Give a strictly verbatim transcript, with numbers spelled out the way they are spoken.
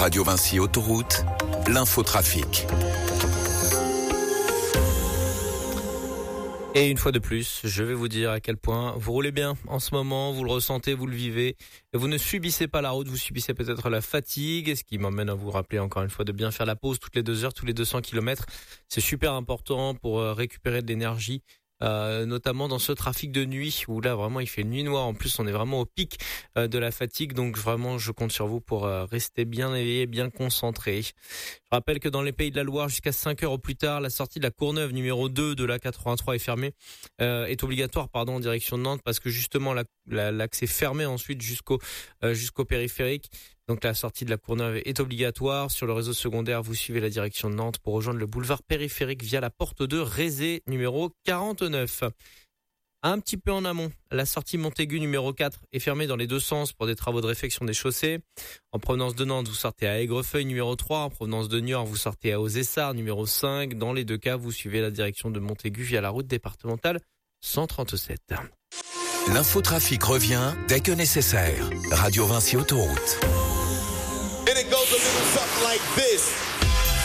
Radio Vinci Autoroute, l'infotrafic. Et une fois de plus, je vais vous dire à quel point vous roulez bien en ce moment, vous le ressentez, vous le vivez. Et vous ne subissez pas la route, vous subissez peut-être la fatigue, ce qui m'emmène à vous rappeler encore une fois de bien faire la pause toutes les deux heures, tous les deux cents kilomètres. C'est super important pour récupérer de l'énergie. Euh, notamment dans ce trafic de nuit où là vraiment il fait nuit noire. En plus on est vraiment au pic euh, de la fatigue, donc vraiment je compte sur vous pour euh, rester bien éveillé, bien concentré. Je rappelle que dans les Pays de la Loire, jusqu'à cinq heures au plus tard, la sortie de la Courneuve numéro deux de l'A quatre-vingt-trois est fermée, euh, est obligatoire pardon en direction de Nantes, parce que justement la, la, l'accès est fermé ensuite jusqu'au euh, jusqu'au périphérique. Donc la sortie de la Courneuve est obligatoire. Sur le réseau secondaire, vous suivez la direction de Nantes pour rejoindre le boulevard périphérique via la porte deux, Rézé numéro quarante-neuf. Un petit peu en amont, la sortie Montaigu numéro quatre est fermée dans les deux sens pour des travaux de réfection des chaussées. En provenance de Nantes, vous sortez à Aigrefeuille numéro trois. En provenance de Niort, vous sortez à Auzessart numéro cinq. Dans les deux cas, vous suivez la direction de Montaigu via la route départementale cent trente-sept. L'infotrafic revient dès que nécessaire. Radio Vinci Autoroute. And it goes a little something like this.